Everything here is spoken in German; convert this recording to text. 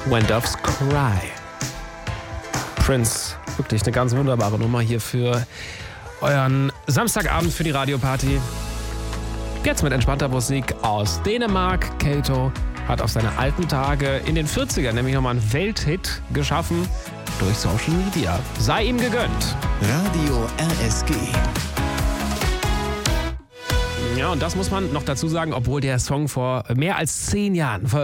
When Doves Cry. Prince, wirklich eine ganz wunderbare Nummer hier für euren Samstagabend für die Radioparty. Jetzt mit entspannter Musik aus Dänemark. Kato hat auf seine alten Tage in den 40ern nämlich nochmal einen Welthit geschaffen durch Social Media. Sei ihm gegönnt. Radio RSG. Ja, und das muss man noch dazu sagen, obwohl der Song vor mehr als 10 Jahren